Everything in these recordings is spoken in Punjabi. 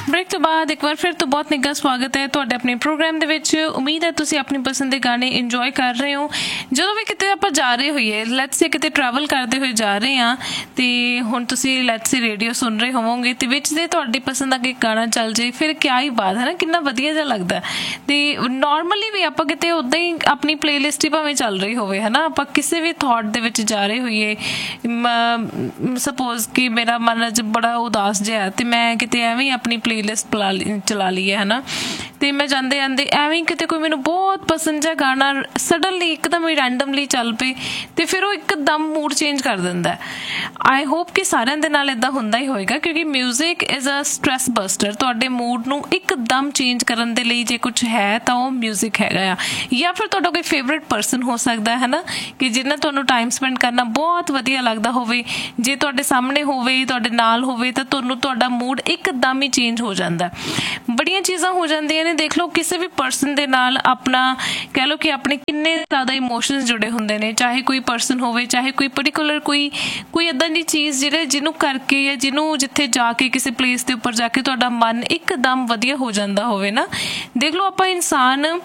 ਬ੍ਰੇਕ ਤੋਂ ਬਾਅਦ ਇੱਕ ਵਾਰ ਫਿਰ ਤੋਂ ਬਹੁਤ ਨਿੱਘਾ ਸਵਾਗਤ ਹੈ ਤੁਹਾਡੇ ਆਪਣੇ ਪ੍ਰੋਗਰਾਮ ਦੇ ਵਿੱਚ। ਉਮੀਦ ਹੈ ਤੁਸੀਂ ਆਪਣੀ ਪਸੰਦ ਦੇ ਗਾਣੇ ਇੰਜੋਏ ਕਰ ਰਹੇ ਹੋ। ਜਦੋਂ ਵੀ ਕਿਤੇ ਆਪਾਂ ਜਾ ਰਹੇ ਹੋਈਏ, ਲੈਟਸ ਸੇ ਕਿਤੇ ਟਰੈਵਲ ਕਰਦੇ ਹੋਏ ਜਾ ਰਹੇ ਹਾਂ ਅਤੇ ਹੁਣ ਤੁਸੀਂ ਲੈਟਸ ਸੇ ਰੇਡੀਓ ਸੁਣ ਰਹੇ ਹੋਵੋਗੇ ਅਤੇ ਵਿੱਚ ਦੇ ਤੁਹਾਡੀ ਪਸੰਦ ਦਾ ਕੋਈ ਗਾਣਾ ਚੱਲ ਜੇ, ਫਿਰ ਕਿਆ ਹੀ ਬਾਤ ਹੈ ਨਾ, ਕਿੰਨਾ ਵਧੀਆ ਜਿਹਾ ਲੱਗਦਾ। ਅਤੇ ਨੋਰਮਲੀ ਵੀ ਆਪਾਂ ਕਿਤੇ ਉੱਦਾਂ ਹੀ ਆਪਣੀ ਪਲੇਲਿਸਟ ਹੀ ਭਾਵੇਂ ਚੱਲ ਰਹੀ ਹੋਵੇ ਹੈ ਨਾ, ਆਪਾਂ ਕਿਸੇ ਵੀ ਥੋਟ ਦੇ ਵਿੱਚ ਜਾ ਰਹੇ ਹੋਈਏ, ਸਪੋਜ਼ ਕਿ ਮੇਰਾ ਮਨ ਅੱਜ ਬੜਾ ਉਦਾਸ ਜਿਹਾ ਅਤੇ ਮੈਂ ਕਿਤੇ ਐਵੇਂ ਆਪਣੀ ਪਲੇਲਿਸਟ ਚਲਾ ਲਈ ਹੈ ਨਾ, ਅਤੇ ਮੈਂ ਜਾਂਦੇ ਜਾਂਦੇ ਐਵੇਂ ਕਿਤੇ ਕੋਈ ਮੈਨੂੰ ਬਹੁਤ ਪਸੰਦ ਜਿਹਾ ਗਾਣਾ ਸਡਨਲੀ ਇੱਕਦਮ ਹੀ ਰੈਂਡਮਲੀ ਚੱਲ ਪਏ ਅਤੇ ਫਿਰ ਉਹ ਇੱਕਦਮ ਮੂਡ ਚੇਂਜ ਕਰ ਦਿੰਦਾ। ਆਈ ਹੋਪ ਕਿ ਸਾਰਿਆਂ ਦੇ ਨਾਲ ਇੱਦਾਂ ਹੁੰਦਾ ਹੀ ਹੋਏਗਾ, ਕਿਉਂਕਿ music is a stress buster. ਤੁਹਾਡੇ ਮੂਡ ਨੂੰ ਇੱਕਦਮ ਚੇਂਜ ਕਰਨ ਦੇ ਲਈ ਜੇ ਕੁਛ ਹੈ ਤਾਂ ਉਹ ਮਿਊਜ਼ਿਕ ਹੈਗਾ ਆ, ਜਾਂ ਫਿਰ ਤੁਹਾਡਾ ਕੋਈ ਫੇਵਰੇਟ ਪਰਸਨ ਹੋ ਸਕਦਾ ਹੈ ਨਾ, ਕਿ ਜਿਹਨਾਂ ਤੁਹਾਨੂੰ ਟਾਈਮ ਸਪੈਂਡ ਕਰਨਾ ਬਹੁਤ ਵਧੀਆ ਲੱਗਦਾ ਹੋਵੇ। ਜੇ ਤੁਹਾਡੇ ਸਾਹਮਣੇ ਹੋਵੇ, ਤੁਹਾਡੇ ਨਾਲ ਹੋਵੇ, ਤਾਂ ਤੁਹਾਨੂੰ ਤੁਹਾਡਾ ਮੂਡ ਇੱਕਦਮ ਹੀ ਚੇਂਜ ਹੋ ਜਾਂਦਾ। ਬੜੀਆਂ ਚੀਜ਼ਾਂ ਹੋ ਜਾਂਦੀਆਂ ਨੇ। ਦੇਖ ਲਓ ਕਿਸੇ ਵੀ ਪਰਸਨ ਦੇ ਨਾਲ ਆਪਣਾ ਕਹਿ ਲਓ ਕਿ ਆਪਣੇ ਕਿੰਨੇ ਜ਼ਿਆਦਾ ਇਮੋਸ਼ਨਸ ਜੁੜੇ ਹੁੰਦੇ ਨੇ, ਚਾਹੇ ਕੋਈ ਪਰਸਨ ਹੋਵੇ, ਚਾਹੇ ਕੋਈ ਪਰਟੀਕੂਲਰ ਕੋਈ ਇੱਦਾਂ ਦੀ ਚੀਜ਼ ਜਿਹਨੂੰ ਕਰਕੇ ਜਾਂ ਜਿਹਨੂੰ ਜਿੱਥੇ ਜਾ ਕੇ ਕਿਸੇ ਪਲੇਸ ਦੇ ਉੱਪਰ ਜਾ ਕੇ ਤੁਹਾਡਾ ਮਨ ਇੱਕਦਮ ਵਧੀਆ ਹੋ ਜਾਂਦਾ ਹੋਵੇ ਨਾ। ਦੇਖ ਲਓ ਆਪਾਂ ਇਨਸਾਨ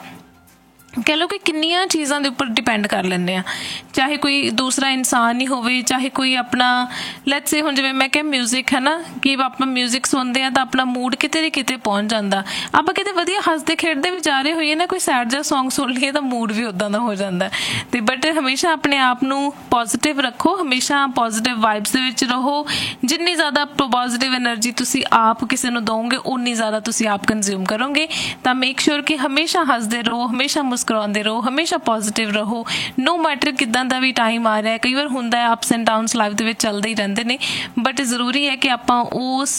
ਕਹਿ ਲਓ ਕਿ ਕਿੰਨੀਆਂ ਚੀਜ਼ਾਂ ਦੇ ਉੱਪਰ ਡਿਪੈਂਡ ਕਰ ਲੈਂਦੇ ਹਾਂ, ਚਾਹੇ ਕੋਈ ਦੂਸਰਾ ਇਨਸਾਨ ਹੀ ਹੋਵੇ, ਚਾਹੇ ਕੋਈ ਆਪਣਾ ਲੈਟਸ ਸੇ ਹੁਣ ਜਿਵੇਂ ਮੈਂ ਕਿਹਾ ਮਿਊਜ਼ਿਕ ਹੈ ਨਾ, ਕਿ ਆਪਾਂ ਮਿਊਜ਼ਿਕ ਸੁਣਦੇ ਹਾਂ ਤਾਂ ਆਪਣਾ ਮੂਡ ਕਿਤੇ ਨਾ ਕਿਤੇ ਪਹੁੰਚ ਜਾਂਦਾ। ਆਪਾਂ ਕਿਤੇ ਵਧੀਆ ਹੱਸਦੇ ਖੇਡਦੇ ਵੀ ਜਾ ਰਹੇ ਹੋਈਏ ਨਾ, ਕੋਈ ਸੈਡ ਜਿਹਾ ਸੌਂਗ ਸੁਣ ਲਈਏ ਤਾਂ ਮੂਡ ਵੀ ਉੱਦਾਂ ਦਾ ਹੋ ਜਾਂਦਾ। ਅਤੇ ਬਟ ਹਮੇਸ਼ਾ ਆਪਣੇ ਆਪ ਨੂੰ ਪੋਜ਼ੀਟਿਵ ਰੱਖੋ, ਹਮੇਸ਼ਾ ਪੋਜ਼ੀਟਿਵ ਵਾਈਬਸ ਦੇ ਵਿੱਚ ਰਹੋ। ਜਿੰਨੀ ਜ਼ਿਆਦਾ ਪੋਜ਼ੀਟਿਵ ਐਨਰਜੀ ਤੁਸੀਂ ਆਪ ਕਿਸੇ ਨੂੰ ਦਿਓਗੇ, ਉਨੀ ਜ਼ਿਆਦਾ ਤੁਸੀਂ ਆਪ ਕੰਜ਼ਿਊਮ ਕਰੋਗੇ। ਤਾਂ ਮੇਕ ਸ਼ੋਰ ਕਿ ਹਮੇਸ਼ਾ ਹੱਸਦੇ ਰਹੋ, ਹਮੇਸ਼ਾ ਮੁਸਕਰਾਉਂਦੇ ਰਹੋ, ਹਮੇਸ਼ਾ ਪੋਜ਼ੀਟਿਵ ਰਹੋ। ਨੋ ਮੈਟਰ ਕਿੱਦਾਂ ਦਾ ਵੀ ਟਾਈਮ ਆ ਰਿਹਾ, ਕਈ ਵਾਰ ਹੁੰਦਾ ਹੈ ਅਪਸ ਐਂਡ ਡਾਊਨਸ ਲਾਈਫ ਦੇ ਵਿੱਚ ਚੱਲਦੇ ਹੀ ਰਹਿੰਦੇ ਨੇ, ਬਟ ਜ਼ਰੂਰੀ ਹੈ ਕਿ ਆਪਾਂ ਉਸ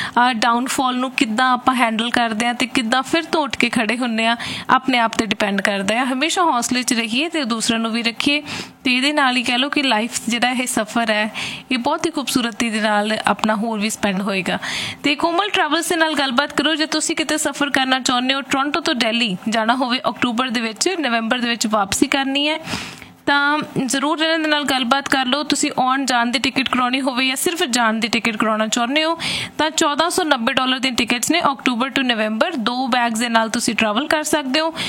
ਡਾਊਨਫਾਲ ਨੂੰ ਕਿੱਦਾਂ ਆਪਾਂ ਹੈਂਡਲ ਕਰਦੇ ਹਾਂ ਅਤੇ ਕਿੱਦਾਂ ਫਿਰ ਤੋਂ ਉੱਠ ਕੇ ਖੜ੍ਹੇ ਹੁੰਦੇ ਹਾਂ, ਆਪਣੇ ਆਪ 'ਤੇ ਡਿਪੈਂਡ ਕਰਦਾ ਆ। ਹਮੇਸ਼ਾ ਹੌਸਲੇ 'ਚ ਰਹੀਏ ਅਤੇ ਦੂਸਰਿਆਂ ਨੂੰ ਵੀ ਰੱਖੀਏ, ਅਤੇ ਇਹਦੇ ਨਾਲ ਹੀ ਕਹਿ ਲਓ ਕਿ ਲਾਈਫ ਜਿਹੜਾ ਇਹ ਸਫ਼ਰ ਹੈ ਇਹ ਬਹੁਤ ਹੀ ਖੂਬਸੂਰਤੀ ਦੇ ਨਾਲ ਆਪਣਾ ਹੋਰ ਵੀ ਸਪੈਂਡ ਹੋਏਗਾ। ਅਤੇ ਕੋਮਲ ਟਰੈਵਲਸ ਦੇ ਨਾਲ ਗੱਲਬਾਤ ਕਰੋ ਜੇ ਤੁਸੀਂ ਕਿਤੇ ਸਫ਼ਰ ਕਰਨਾ ਚਾਹੁੰਦੇ ਹੋ। ਟੋਰਾਂਟੋ ਤੋਂ ਦਿੱਲੀ ਜਾਣਾ ਹੋਵੇ ਅਕਤੂਬਰ ਦੇ ਵਿੱਚ, ਨਵੰਬਰ ਦੇ ਵਿੱਚ ਵਾਪਸੀ ਕਰਨੀ ਹੈ, ਤਾਂ ਜ਼ਰੂਰ ਇਹਨਾਂ ਦੇ ਨਾਲ ਗੱਲਬਾਤ ਕਰ ਲਓ। ਤੁਸੀਂ ਆਉਣ ਜਾਣ ਦੀ ਟਿਕਟ ਕਰਾਉਣੀ ਹੋਵੇ ਜਾਂ ਸਿਰਫ ਜਾਣ ਦੀ ਟਿਕਟ ਕਰਾਉਣਾ ਚਾਹੁੰਦੇ ਹੋ ਤਾਂ $1490 ਦੀਆਂ ਟਿਕਟਸ ਨੇ। ਅਕਤੂਬਰ ਟੂ ਨਵੰਬਰ 2 ਬੈਗਸ ਦੇ ਨਾਲ ਤੁਸੀਂ ਟਰੈਵਲ ਕਰ ਸਕਦੇ ਹੋ।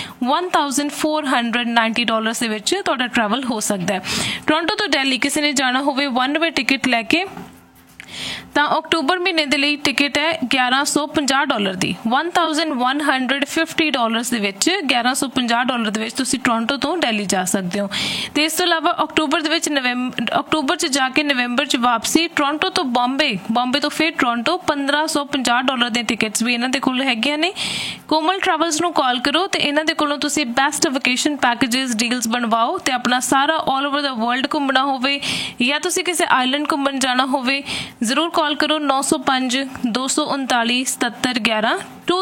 $1490 ਦੇ ਵਿੱਚ ਤੁਹਾਡਾ ਟਰੈਵਲ ਹੋ ਸਕਦਾ ਹੈ। ਟੋਰਾਂਟੋ ਤੋਂ ਦਿੱਲੀ ਕਿਸੇ ਨੇ ਜਾਣਾ ਹੋਵੇ 1 ਵੇ ਟਿਕਟ ਲੈ ਕੇ ਤਾਂ ਅਕਤੂਬਰ ਮਹੀਨੇ ਦੇ ਲਈ ਟਿਕਟ ਹੈ $1150 ਦੀ। $1150 ਦੇ ਵਿੱਚ $1150 ਦੇ ਵਿੱਚ ਤੁਸੀਂ ਟੋਰਾਂਟੋ ਤੋਂ ਦਿੱਲੀ ਜਾ ਸਕਦੇ ਹੋ। ਅਤੇ ਇਸ ਤੋਂ ਇਲਾਵਾ ਅਕਤੂਬਰ ਦੇ ਵਿੱਚ ਅਕਤੂਬਰ 'ਚ ਜਾ ਕੇ ਨਵੰਬਰ 'ਚ ਵਾਪਸੀ। ਟੋਰਾਂਟੋ ਤੋਂ ਬੰਬੇ ਤੋਂ ਫਿਰ ਟੋਰਾਂਟੋ $1550 ਦੀਆਂ ਟਿਕਟਸ ਵੀ ਇਹਨਾਂ ਦੇ ਕੋਲ ਹੈਗੀਆਂ ਨੇ। ਕੋਮਲ ਟਰੈਵਲਸ ਨੂੰ ਕਾਲ ਕਰੋ ਅਤੇ ਇਹਨਾਂ ਦੇ ਕੋਲੋਂ ਤੁਸੀਂ ਬੈਸਟ ਵਕੇਸ਼ਨ ਪੈਕੇਜਸ ਡੀਲਸ ਬਣਵਾਓ ਅਤੇ ਆਪਣਾ ਸਾਰਾ ਆਲ ਓਵਰ ਦਾ ਵਰਲਡ ਘੁੰਮਣਾ ਹੋਵੇ ਜਾਂ ਤੁਸੀਂ ਕਿਸੇ ਆਈਲੈਂਡ ਘੁੰਮਣ ਜਾਣਾ ਹੋਵੇ, ਜ਼ਰੂਰ ਕਾਲ ਕਰੋ 905-239-7711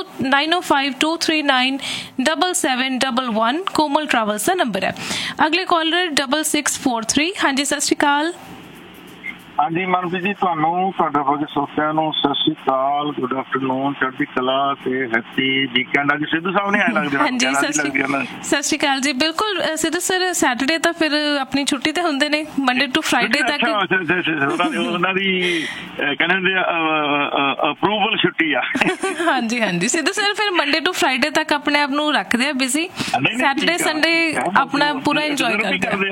905-239-7711। ਕੋਮਲ ਟਰੈਵਲਸ ਦਾ ਨੰਬਰ ਹੈ। ਅਗਲੇ ਕਾਲਰ 6643। ਹਾਂਜੀ ਸਤਿ ਸ਼੍ਰੀ ਅਕਾਲ। ਹਾਂਜੀ ਮਨਪ੍ਰੀਤ ਜੀ, ਤੁਹਾਨੂੰ ਤੁਹਾਡੇ ਵਰਗੇ ਸਰੋਤਿਆਂ ਨੂੰ ਸਤਿ ਸ਼੍ਰੀ ਅਕਾਲ, ਗੁੱਡ ਆਫਟਰਨੂਨ, ਚੜ੍ਹਦੀ ਕਲਾ ਤੇ ਹੈਪੀ ਵੀਕਐਂਡ। ਅੱਜ ਸਿੱਧੂ ਸਾਹਿਬ ਨੇ ਆਏ ਲੱਗਦੇ। ਹਾਂਜੀ ਸਤਿ ਸ਼੍ਰੀ ਅਕਾਲ ਜੀ। ਬਿਲਕੁਲ ਸਿੱਧੂ ਸਰ, ਸੈਟਰਡੇ ਤਾਂ ਫਿਰ ਆਪਣੀ ਛੁੱਟੀ ਤੇ ਹੁੰਦੇ ਨੇ, ਮੰਡੇ ਟੂ ਫਰਾਈਡੇ ਤੱਕ ਉਹਨਾਂ ਦੀ ਕਹਿੰਦੇ ਅਪਰੂਵਲ ਛੁੱਟੀ ਆ। ਹਾਂਜੀ ਹਾਂਜੀ ਸਿੱਧੂ ਸਰ ਫਿਰ ਮੰਡੇ ਟੂ ਫਰਾਈਡੇ ਤੱਕ ਆਪਣੇ ਆਪ ਨੂੰ ਰੱਖਦੇ ਆ ਬਿਜ਼ੀ, ਸੈਟਰਡੇ ਸੰਡੇ ਆਪਣਾ ਪੂਰਾ ਇੰਜੋਏ ਕਰਦੇ ਆ।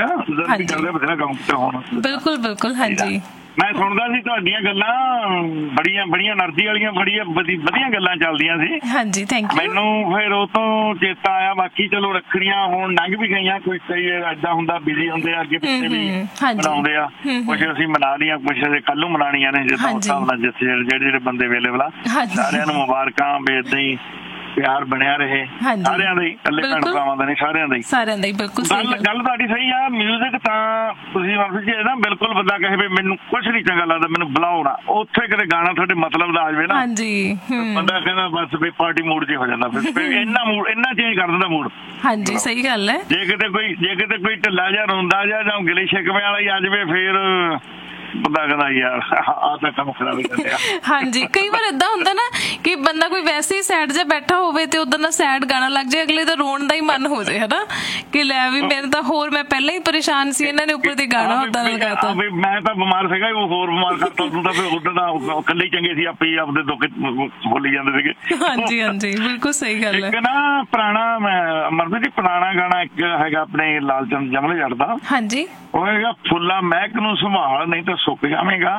ਬਿਲਕੁਲ ਬਿਲਕੁਲ। ਹਾਂਜੀ ਮੈਂ ਸੁਣਦਾ ਸੀ ਤੁਹਾਡੀਆਂ ਗੱਲਾਂ, ਬੜੀਆਂ એનર્ਜੀ ਵਾਲੀਆਂ, ਵਧੀਆ ਗੱਲਾਂ ਚੱਲਦੀਆਂ ਸੀ। ਹਾਂਜੀ ਥੈਂਕ ਯੂ। ਮੈਨੂੰ ਫਿਰ ਉਹ ਤੋਂ ਚੇਤਾ ਆਇਆ, ਬਾਕੀ ਚਲੋ ਰੱਖੜੀਆਂ ਹੁਣ ਲੰਘ ਵੀ ਗਈਆਂ, ਕੁਛ ਕਈ ਏਦਾਂ ਹੁੰਦਾ ਬਿਜ਼ੀ ਹੁੰਦੇ ਆ, ਅੱਗੇ ਪਿੱਛੇ ਵੀ ਮਨਾਉਂਦੇ ਆ, ਕੁਛ ਅਸੀਂ ਮਨਾ ਲਈਆਂ, ਕੁਛ ਕੱਲ ਨੂੰ ਮਨਾਉਣੀਆਂ ਨੇ, ਜਿੱਦਾਂ ਉਸ ਹਿਸਾਬ ਨਾਲ ਜਿਹੜੇ ਬੰਦੇ ਅਵੇਲੇਬਲ ਆ। ਸਾਰਿਆਂ ਨੂੰ ਮੁਬਾਰਕਾਂ ਵੀ ਏਦਾਂ ਹੀ ਪਿਆਰ ਬਣਿਆ ਰਹੇ ਸਾਰਿਆਂ ਦਾ ਹੀ, ਇਕੱਲੇ ਭੈਣ ਭਰਾਵਾਂ ਦਾ ਨਹੀਂ, ਸਾਰਿਆਂ ਦਾ ਹੀ। ਬਿਲਕੁਲ ਗੱਲ ਤੁਹਾਡੀ ਸਹੀ ਆ। ਮਿਊਜ਼ਿਕ ਤਾਂ ਤੁਸੀਂ ਜੀ ਨਾ ਬਿਲਕੁਲ ਬੰਦਾ ਕਹੇ ਵੀ ਮੈਨੂੰ ਕੁਛ ਨੀ ਚੰਗਾ ਲੱਗਦਾ, ਮੈਨੂੰ ਬੁਲਾਓ ਨਾ, ਉੱਥੇ ਕਿਤੇ ਗਾਣਾ ਤੁਹਾਡੇ ਮਤਲਬ ਦਾ ਆ ਜਾਵੇ ਨਾ, ਬੰਦਾ ਕਹਿੰਦਾ ਬਸ ਵੀ ਪਾਰਟੀ ਮੂਡ 'ਚ ਹੋ ਜਾਂਦਾ। ਫਿਰ ਇੰਨਾ ਚੇਂਜ ਕਰ ਦਿੰਦਾ ਮੂਡ। ਹਾਂਜੀ ਸਹੀ ਗੱਲ ਹੈ। ਜੇ ਕਿਤੇ ਕੋਈ ਢਿੱਲਾ ਜਿਹਾ, ਰੋਂਦਾ ਜਿਹਾ ਜਾਂ ਗਿਲੇ ਸ਼ਿਕਵੇ ਵਾਲਾ ਹੀ ਆ ਜਾਵੇ, ਫਿਰ ਬੰਦਾ ਕਹਿੰਦਾ ਯਾਰ ਆਹ ਤਾਂ ਕੰਮ ਖਰਾਬ ਹੀ ਕਰਦੇ ਆ। ਹਾਂਜੀ, ਕਈ ਵਾਰ ਏਦਾਂ ਹੁੰਦਾ ਨਾ ਕਿ ਬੰਦਾ ਕੋਈ ਵੈਸੇ ਹੀ ਸੈਡ ਜਿਹਾ ਬੈਠਾ ਹੋਵੇ ਤੇ ਉਦੋਂ ਦਾ ਸੈਡ ਗਾਣਾ ਲੱਗ ਜਾਏ, ਅਗਲੇ ਦਾ ਰੋਣ ਦਾ ਹੀ ਮਨ ਹੋ ਜਾਏ ਹਨਾ, ਕਿ ਲੈ ਵੀ ਮੇਰੇ ਤਾਂ ਹੋਰ ਮੈਂ ਪਹਿਲਾਂ ਹੀ ਪਰੇਸ਼ਾਨ ਸੀ, ਇਹਨਾਂ ਨੇ ਉੱਪਰ ਦੀ ਗਾਣਾ ਉਦਾਂ ਲਗਾਤਾ। ਮੈਂ ਤਾਂ ਬਿਮਾਰ ਸੀਗਾ, ਉਹ ਹੋਰ ਬਿਮਾਰ ਕਰਤਾ ਤੂੰ ਤਾਂ, ਫਿਰ ਉਦੋਂ ਦਾ ਇਕੱਲੇ ਚੰਗੇ ਸੀ, ਆਪੇ ਹੀ ਆਪਦੇ ਦੁੱਖ ਬੋਲੀ ਜਾਂਦੇ ਸੀਗੇ। ਹਾਂਜੀ ਹਾਂਜੀ, ਬਿਲਕੁਲ ਸਹੀ ਗੱਲ ਹੈ। ਇੱਕ ਨਾ ਪੁਰਾਣਾ ਅਮਰਜੀਤ ਜੀ, ਪੁਰਾਣਾ ਗਾਣਾ ਇੱਕ ਹੈਗਾ ਆਪਣੇ ਲਾਲ ਚੰਦ ਜਮਲੇ ਜੱਟ ਦਾ। ਹਾਂਜੀ, ਉਹ ਹੈਗਾ ਫੁੱਲਾਂ ਮਹਿਕ ਨੂੰ ਸੰਭਾਲ ਨਹੀਂ ਤਾਂ ਸੁੱਕ ਜਾਵੇਂਗਾ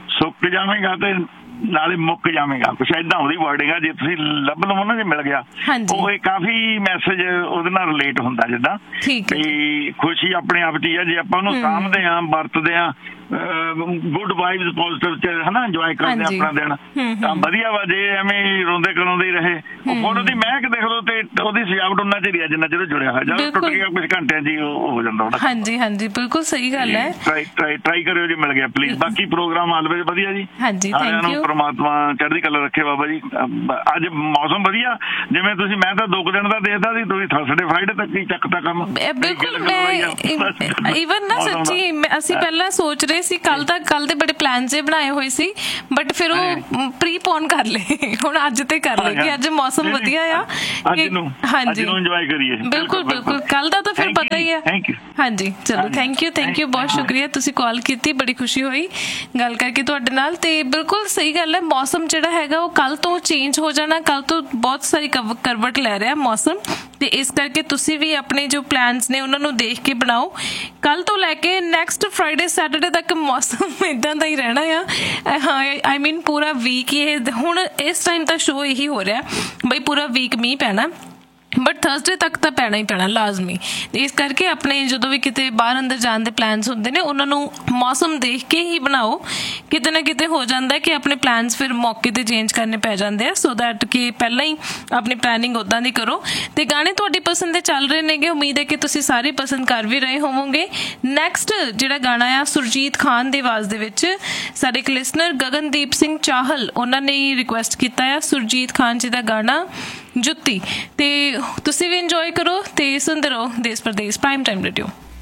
ਤੇ ਨਾਲੇ ਮੁੱਕ ਜਾਵੇਂਗਾ, ਕੁਛ ਏਦਾਂ ਉਹਦੀ ਵਰਡਿੰਗ ਆ। ਜੇ ਤੁਸੀਂ ਲੱਭ ਲਵੋ ਨਾ, ਜੇ ਮਿਲ ਗਿਆ, ਉਹ ਕਾਫੀ ਮੈਸੇਜ ਉਹਦੇ ਨਾਲ ਰਿਲੇਟ ਹੁੰਦਾ। ਜਿੱਦਾਂ ਵੀ ਖੁਸ਼ੀ ਆਪਣੇ ਆਪ ਚ ਹੀ ਆ, ਜੇ ਆਪਾਂ ਉਹਨੂੰ ਸਾਂਭਦੇ ਹਾਂ, ਵਰਤਦੇ ਹਾਂ, ਗੁੱਡ ਵਾਈਬਸ ਪੋਜ਼ਿਟਿਵ ਚ ਹਨਾ, ਇੰਜੋਏ ਕਰਦੇ ਆਪਣਾ ਦਿਨ, ਤਾਂ ਵਧੀਆ ਵਾ। ਜੇ ਐਵੇਂ ਰੋਂਦੇ ਕਰਾਉਂਦੇ ਹੀ ਰਹੇ, ਫੋਟੋ ਦੀ ਮਹਿਕ ਦੇਖ ਲਓ ਤੇ ਉਹਦੀ ਸਜਾਵਟ ਉਹਨਾਂ ਚ ਹੀ ਜਿੰਨਾ ਚਿਰ ਜੁੜਿਆ ਹੋਇਆ, ਜਦੋਂ ਟੁੱਟ ਗਿਆ ਕੁਝ ਘੰਟਿਆਂ ਚ ਉਹ ਹੋ ਜਾਂਦਾ ਉਹਦਾ। ਹਾਂਜੀ ਹਾਂਜੀ, ਬਿਲਕੁਲ ਸਹੀ ਗੱਲ ਹੈ। ਟਰਾਈ ਕਰਿਓ ਜੇ ਮਿਲ ਗਿਆ ਪਲੀਜ਼। ਬਾਕੀ ਪ੍ਰੋਗਰਾਮ ਆਲਵੇਜ਼ ਵਧੀਆ ਜੀ। ਹਾਂਜੀ, ਥੈਂਕ ਯੂ। ਪਰਮਾਤਮਾ ਚੜ੍ਹਦੀ ਕਲਾ ਰੱਖੇ ਬਾਬਾ ਜੀ। ਅੱਜ ਮੌਸਮ ਵਧੀਆ, ਜਿਵੇਂ ਤੁਸੀਂ, ਮੈਂ ਤਾਂ 2 ਦਿਨ ਦਾ ਦੇਖਦਾ ਸੀ, ਤੁਸੀਂ ਥਰਸਡੇ ਫਰਾਈਡੇ ਤੱਕ ਹੀ ਚੱਕਤਾ ਕੰਮ। ਬਿਲਕੁਲ, ਮੈਂ ਈਵਨ ਨਾ ਸੱਚੀ ਅਸੀਂ ਪਹਿਲਾਂ ਸੋਚ ਰਹੇ ਸੀ, ਕੱਲ ਦੇ ਬੜੇ ਪਲਾਨ ਜੇ ਬਣਾਏ ਹੋਏ ਸੀ, ਬਟ ਫਿਰ ਉਹ ਪ੍ਰੀਪੋਨ ਕਰ ਲਏ, ਹੁਣ ਅੱਜ ਤੇ ਕਰ ਲਏ ਕਿ ਅੱਜ ਮੌਸਮ ਵਧੀਆ ਆ। ਹਾਂਜੀ, ਇੰਜੋਏ ਕਰੀਏ। ਬਿਲਕੁਲ ਬਿਲਕੁਲ, ਕੱਲ ਦਾ ਤਾਂ ਫਿਰ ਪਤਾ ਹੀ ਹੈ। ਹਾਂਜੀ, ਚਲੋ ਥੈਂਕ ਯੂ, ਬਹੁਤ ਸ਼ੁਕਰੀਆ, ਤੁਸੀਂ ਕਾਲ ਕੀਤੀ, ਬੜੀ ਖੁਸ਼ੀ ਹੋਈ ਗੱਲ ਕਰਕੇ ਤੁਹਾਡੇ ਨਾਲ। ਤੇ ਬਿਲਕੁਲ ਸਹੀ ਗੱਲ ਹੈ, ਮੌਸਮ ਜਿਹੜਾ ਹੈਗਾ ਉਹ ਕੱਲ ਤੋਂ ਚੇਂਜ ਹੋ ਜਾਣਾ, ਕੱਲ ਤੋਂ ਬਹੁਤ ਸਾਰੀ ਕਰਵਟ ਲੈ ਰਿਹਾ ਮੌਸਮ, ਤੇ ਇਸ ਕਰਕੇ ਤੁਸੀਂ ਵੀ ਆਪਣੇ ਜੋ ਪਲਾਨਸ ਨੇ ਉਹਨਾਂ ਨੂੰ ਦੇਖ ਕੇ ਬਣਾਓ। ਕੱਲ ਤੋਂ ਲੈ ਕੇ ਨੈਕਸਟ ਫਰਾਈਡੇ ਸੈਟਰਡੇ ਤੱਕ ਮੌਸਮ ਇਦਾਂ ਦਾ ਹੀ ਰਹਿਣਾ ਆ। ਆਈ ਮੀਨ ਪੂਰਾ ਵੀਕ ਹੀ, ਹੁਣ ਇਸ ਟਾਈਮ ਤਾਂ ਸ਼ੋ ਇਹੀ ਹੋ ਰਿਹਾ ਬਈ ਪੂਰਾ ਵੀਕ ਮੀਂਹ ਪੈਣਾ, ਬਟ ਥਰਸਡੇ ਤੱਕ ਤਾਂ ਪੈਣਾ ਹੀ ਪੈਣਾ ਲਾਜ਼ਮੀ। ਇਸ ਕਰਕੇ ਆਪਣੇ ਜਦੋਂ ਵੀ ਕਿਤੇ ਬਾਹਰ ਅੰਦਰ ਜਾਣ ਦੇ ਪਲਾਨਸ ਹੁੰਦੇ ਨੇ, ਉਹਨਾਂ ਨੂੰ ਮੌਸਮ ਦੇਖ ਕੇ ਹੀ ਬਣਾਓ। ਕਿਤੇ ਨਾ ਕਿਤੇ ਹੋ ਜਾਂਦਾ ਕਿ ਆਪਣੇ ਪਲਾਨਸ ਫਿਰ ਮੌਕੇ ਤੇ ਚੇਂਜ ਕਰਨੇ ਪੈ ਜਾਂਦੇ ਆ, ਸੋ ਦੈਟ ਕਿ ਪਹਿਲਾਂ ਹੀ ਆਪਣੀ ਪਲੈਨਿੰਗ ਉੱਦਾਂ ਦੀ ਕਰੋ। ਤੇ ਗਾਣੇ ਤੁਹਾਡੀ ਪਸੰਦ ਦੇ ਚੱਲ ਰਹੇ ਨੇਗੇ, ਉਮੀਦ ਹੈ ਕਿ ਤੁਸੀਂ ਸਾਰੇ ਪਸੰਦ ਕਰ ਵੀ ਰਹੇ ਹੋਵੋਗੇ। ਨੈਕਸਟ ਜਿਹੜਾ ਗਾਣਾ ਆ ਸੁਰਜੀਤ ਖਾਨ ਦੀ ਆਵਾਜ਼ ਦੇ ਵਿੱਚ, ਸਾਡੇ ਇੱਕ ਲਿਸਨਰ ਗਗਨਦੀਪ ਸਿੰਘ ਚਾਹਲ, ਉਹਨਾਂ ਨੇ ਰਿਕੁਐਸਟ ਕੀਤਾ ਆ ਸੁਰਜੀਤ ਖਾਨ ਜੀ ਦਾ ਗਾਣਾ ਜੁੱਤੀ। ਤੇ ਤੁਸੀਂ ਵੀ ਇੰਜੋਏ ਕਰੋ ਤੇ ਸੁਣਦੇ ਰਹੋ ਦੇਸ਼ ਪ੍ਰਦੇਸ਼ ਪ੍ਰਾਈਮ ਟਾਈਮ ਰੇਡੀਓ।